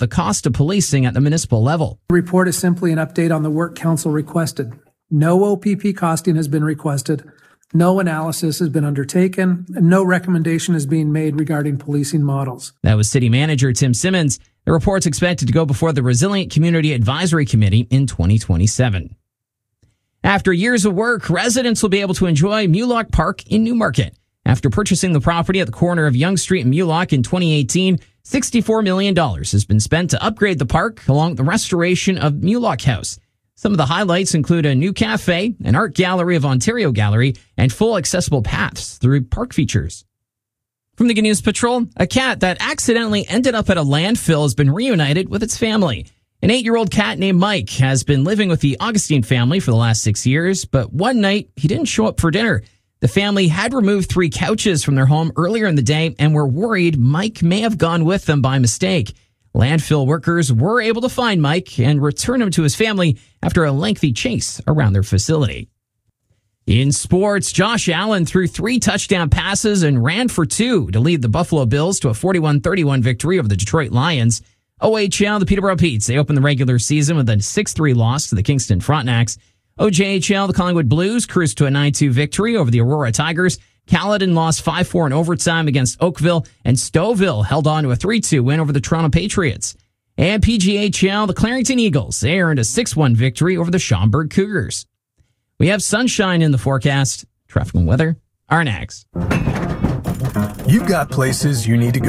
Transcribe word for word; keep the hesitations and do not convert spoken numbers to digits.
the cost of policing at the municipal level. The report is simply an update on the work council requested. No O P P costing has been requested. No analysis has been undertaken, and no recommendation is being made regarding policing models. That was City Manager Tim Simmons. The report's expected to go before the Resilient Community Advisory Committee in twenty twenty-seven. After years of work, residents will be able to enjoy Mulock Park in Newmarket. After purchasing the property at the corner of Yonge Street and Mulock in twenty eighteen, sixty-four million dollars has been spent to upgrade the park along with the restoration of Mulock House. Some of the highlights include a new cafe, an art gallery of Ontario Gallery, and full accessible paths through park features. From the Good News Patrol, a cat that accidentally ended up at a landfill has been reunited with its family. An eight-year-old cat named Mike has been living with the Augustine family for the last six years, but one night he didn't show up for dinner. The family had removed three couches from their home earlier in the day and were worried Mike may have gone with them by mistake. Landfill workers were able to find Mike and return him to his family after a lengthy chase around their facility. In sports, Josh Allen threw three touchdown passes and ran for two to lead the Buffalo Bills to a forty-one thirty-one victory over the Detroit Lions. O H L, the Peterborough Petes, they opened the regular season with a six three loss to the Kingston Frontenacs. O J H L, the Collingwood Blues, cruised to a nine two victory over the Aurora Tigers. Caledon lost five four in overtime against Oakville, and Stouffville held on to a three two win over the Toronto Patriots. And P G H L, the Clarington Eagles, they earned a six one victory over the Schaumburg Cougars. We have sunshine in the forecast. Traffic and weather are next. You've got places you need to go.